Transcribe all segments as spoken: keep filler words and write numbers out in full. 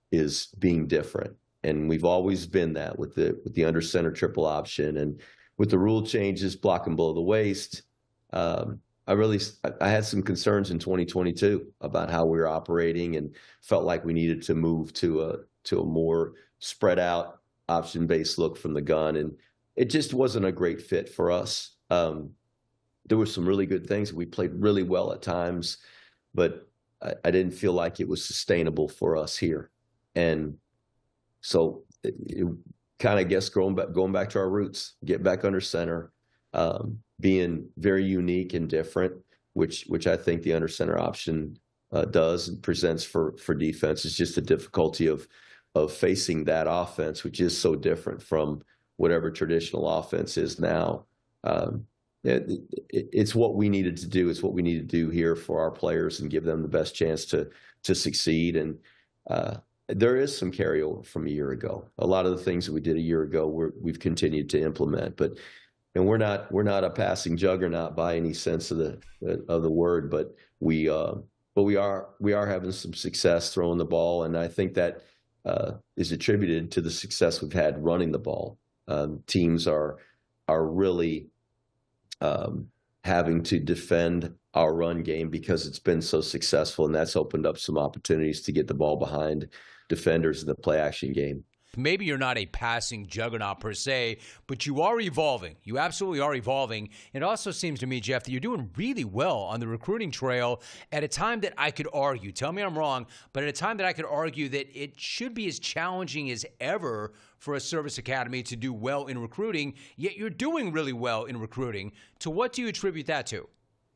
is being different. And we've always been that with the with the under center triple option, and with the rule changes, block and below the waist. Um, I really I had some concerns in twenty twenty-two about how we were operating, and felt like we needed to move to a to a more spread out option based look from the gun, and it just wasn't a great fit for us. Um, there were some really good things. We played really well at times, but I, I didn't feel like it was sustainable for us here. And so it, it kind of guess going back, going back to our roots, get back under center, um, being very unique and different, which which I think the under center option uh, does and presents for for defense. It's just the difficulty of of facing that offense, which is so different from whatever traditional offense is now. Um, it, it, it's what we needed to do. It's what we need to do here for our players and give them the best chance to to succeed. And uh, there is some carryover from a year ago. A lot of the things that we did a year ago, we're, we've continued to implement. But and we're not we're not a passing juggernaut by any sense of the of the word. But we uh, but we are we are having some success throwing the ball, and I think that uh, is attributed to the success we've had running the ball. Um, teams are are really um, having to defend our run game because it's been so successful, and that's opened up some opportunities to get the ball behind defenders in the play action game. Maybe you're not a passing juggernaut per se, but you are evolving. You absolutely are evolving. It also seems to me, Jeff, that you're doing really well on the recruiting trail at a time that I could argue, tell me I'm wrong, but at a time that I could argue that it should be as challenging as ever for a service academy to do well in recruiting, yet you're doing really well in recruiting. To what do you attribute that to?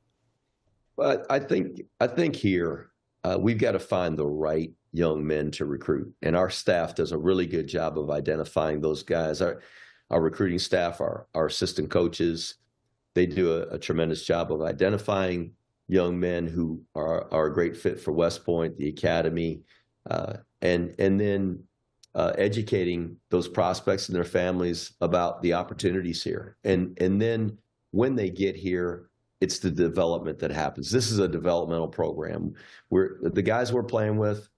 But I think I think here uh, we've got to find the right young men to recruit, and our staff does a really good job of identifying those guys. Our our recruiting staff, our our assistant coaches, they do a, a tremendous job of identifying young men who are are a great fit for West Point, the academy, uh, and and then uh, educating those prospects and their families about the opportunities here. And and then when they get here, it's the development that happens. This is a developmental program. We're the guys we're playing with,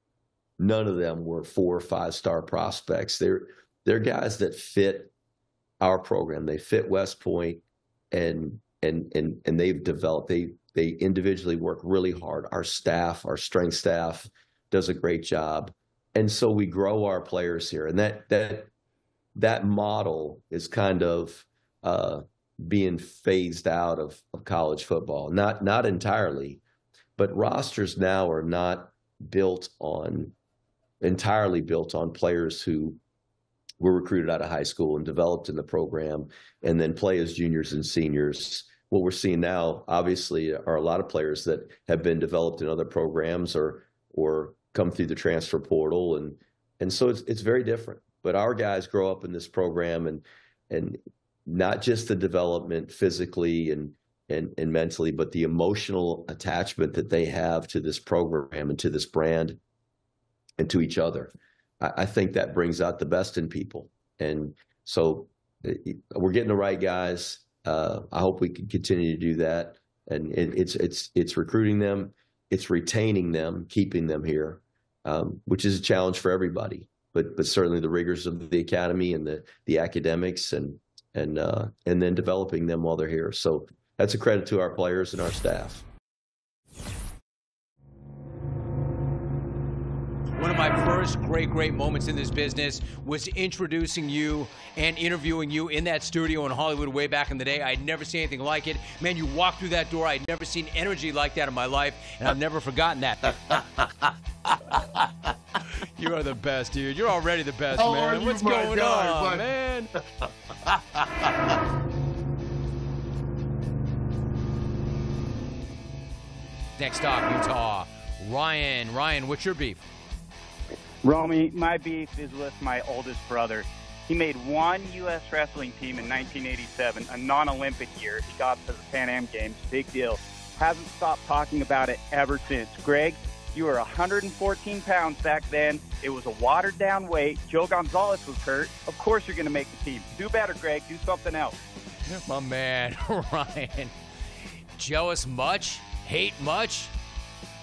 none of them were four or five star prospects. They're they're guys that fit our program. They fit West Point, and and and and they've developed. They they individually work really hard. Our staff, our strength staff, does a great job, and so we grow our players here. And that that that model is kind of uh, being phased out of, of college football. Not not entirely, but rosters now are not built on entirely built on players who were recruited out of high school and developed in the program and then play as juniors and seniors. What we're seeing now, obviously, are a lot of players that have been developed in other programs or or come through the transfer portal, and and so it's it's very different. But our guys grow up in this program, and and not just the development physically and and and mentally, but the emotional attachment that they have to this program and to this brand and to each other. I, I think that brings out the best in people. And so it, we're getting the right guys. Uh, I hope we can continue to do that. And it, it's it's it's recruiting them, it's retaining them, keeping them here, um, which is a challenge for everybody. But but certainly the rigors of the academy and the the academics and and uh, and then developing them while they're here. So that's a credit to our players and our staff. One of my first great, great moments in this business was introducing you and interviewing you in that studio in Hollywood way back in the day. I'd never seen anything like it. Man, you walked through that door. I'd never seen energy like that in my life, and I've never forgotten that. You are the best, dude. You're already the best, How man. are you, What's my going guy, on, bud? man? Next stop, Utah. Ryan. Ryan, what's your beef? Romy, my beef is with my oldest brother. He made one U S wrestling team in nineteen eighty-seven, a non-Olympic year. He got to the Pan Am Games. Big deal. Hasn't stopped talking about it ever since. Greg, you were one hundred fourteen pounds back then. It was a watered-down weight. Joe Gonzalez was hurt. Of course you're going to make the team. Do better, Greg. Do something else. My man, Ryan. Jealous much? Hate much?